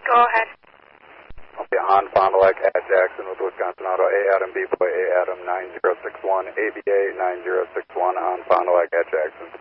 Go ahead. Okay, Han Fond du Lac at Jackson with Wisconsin Auto. A Adam B Boy, A Adam 9061, ABA 9061 on Fond du Lac at Jackson.